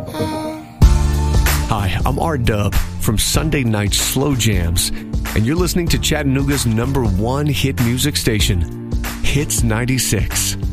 Hi, I'm R-Dub from Sunday Night Slow Jams, and you're listening to Chattanooga's #1 hit music station, Hits 96.